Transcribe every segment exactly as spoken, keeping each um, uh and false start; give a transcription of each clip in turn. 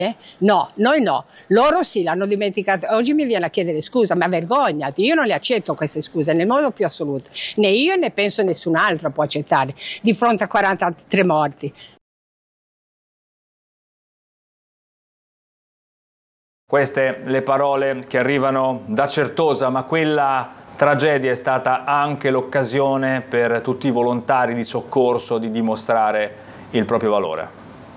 No, noi no, loro sì, l'hanno dimenticato. Oggi mi viene a chiedere scusa, ma vergognati, io non le accetto queste scuse nel modo più assoluto. Né io né penso nessun altro può accettare di fronte a quarantatré morti. Queste le parole che arrivano da Certosa, ma quella tragedia è stata anche l'occasione per tutti i volontari di soccorso di dimostrare il proprio valore.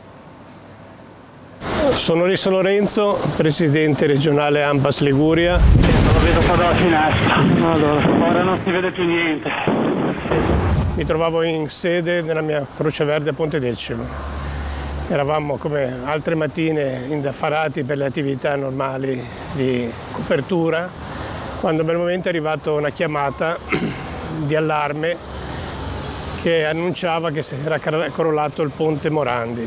Sono Risso Lorenzo, presidente regionale ANPAS Liguria. Lo vedo qua dalla finestra, allora, ora non si vede più niente. Mi trovavo in sede nella mia Croce Verde a Pontedecimo. Eravamo come altre mattine indaffarati per le attività normali di copertura, quando per il momento è arrivata una chiamata di allarme che annunciava che si era crollato il ponte Morandi.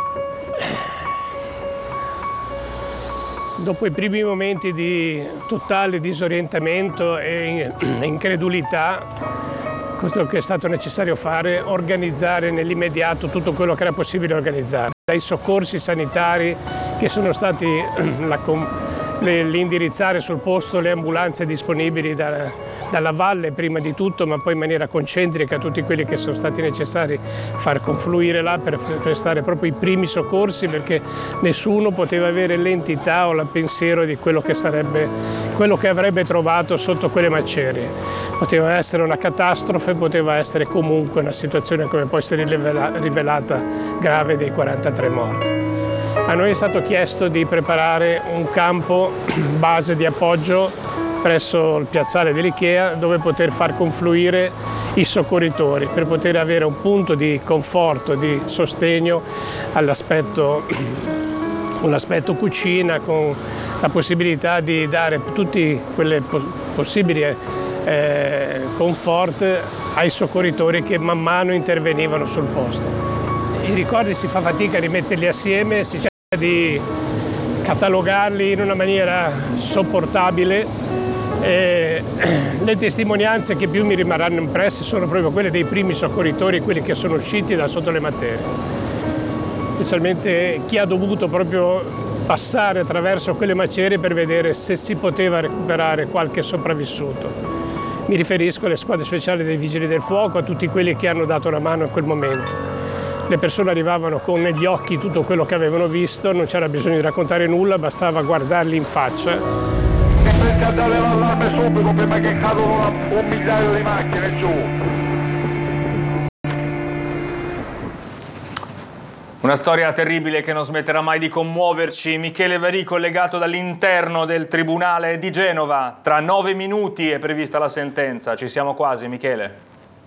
Dopo i primi momenti di totale disorientamento e incredulità, questo che è stato necessario fare, organizzare nell'immediato tutto quello che era possibile organizzare. Dai soccorsi sanitari che sono stati l'indirizzare sul posto le ambulanze disponibili da, dalla valle prima di tutto, ma poi in maniera concentrica tutti quelli che sono stati necessari far confluire là per prestare proprio i primi soccorsi, perché nessuno poteva avere l'entità o il pensiero di quello che sarebbe, quello che avrebbe trovato sotto quelle macerie. Poteva essere una catastrofe, poteva essere comunque una situazione come poi si è rivelata grave dei quarantatré morti. A noi è stato chiesto di preparare un campo base di appoggio presso il piazzale dell'Ikea dove poter far confluire i soccorritori per poter avere un punto di conforto, di sostegno all'aspetto, all'aspetto cucina, con la possibilità di dare tutti quelle possibili eh, comfort ai soccorritori che man mano intervenivano sul posto. I ricordi si fa fatica a rimetterli assieme, si cerca di catalogarli in una maniera sopportabile. E le testimonianze che più mi rimarranno impresse sono proprio quelle dei primi soccorritori, quelli che sono usciti da sotto le materie, specialmente chi ha dovuto proprio passare attraverso quelle macerie per vedere se si poteva recuperare qualche sopravvissuto. Mi riferisco alle squadre speciali dei Vigili del Fuoco, a tutti quelli che hanno dato una mano in quel momento. Le persone arrivavano con negli occhi tutto quello che avevano visto, non c'era bisogno di raccontare nulla, bastava guardarli in faccia. E pensate all'allarme subito prima che cadono un migliaio di macchine giù. Una storia terribile che non smetterà mai di commuoverci. Michele Varì collegato dall'interno del Tribunale di Genova. Tra nove minuti è prevista la sentenza. Ci siamo quasi, Michele.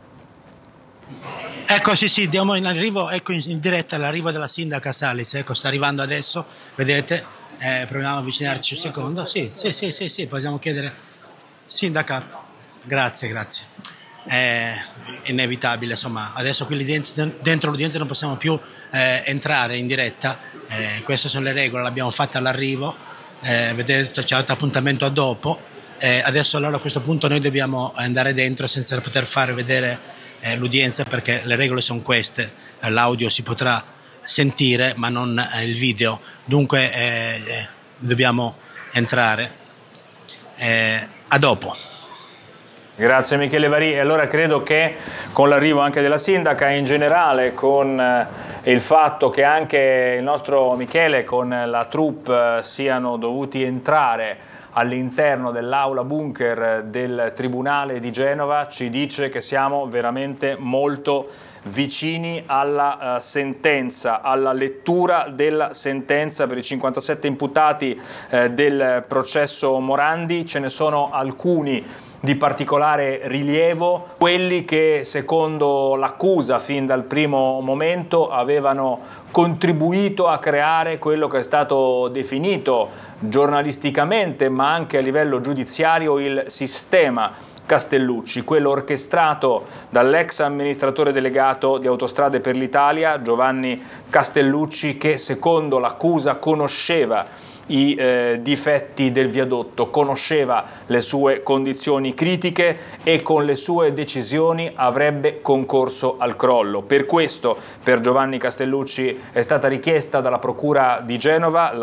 Ecco, sì, sì, diamo in arrivo, ecco in, in diretta l'arrivo della sindaca Salis, ecco, sta arrivando adesso, vedete, eh, proviamo a avvicinarci un secondo, sì, sì, sì, sì, sì, possiamo chiedere, sindaca, grazie, grazie, è inevitabile, insomma, adesso qui dentro, dentro l'udienza non possiamo più eh, entrare in diretta, eh, queste sono le regole, l'abbiamo fatta all'arrivo, eh, vedete, c'è altro appuntamento a dopo, eh, adesso allora a questo punto noi dobbiamo andare dentro senza poter fare vedere Eh, l'udienza, perché le regole sono queste, eh, l'audio si potrà sentire ma non eh, il video, dunque eh, eh, dobbiamo entrare. Eh, a dopo. Grazie Michele Varì. E allora credo che con l'arrivo anche della sindaca e in generale con eh, il fatto che anche il nostro Michele con la troupe eh, siano dovuti entrare all'interno dell'aula bunker del Tribunale di Genova ci dice che siamo veramente molto vicini alla uh, sentenza, alla lettura della sentenza per i cinquantasette imputati eh, del processo Morandi. Ce ne sono alcuni di particolare rilievo, quelli che secondo l'accusa fin dal primo momento avevano contribuito a creare quello che è stato definito giornalisticamente ma anche a livello giudiziario il sistema Castellucci, quello orchestrato dall'ex amministratore delegato di Autostrade per l'Italia Giovanni Castellucci, che secondo l'accusa conosceva i eh, difetti del viadotto, conosceva le sue condizioni critiche e con le sue decisioni avrebbe concorso al crollo. Per questo per Giovanni Castellucci è stata richiesta dalla Procura di Genova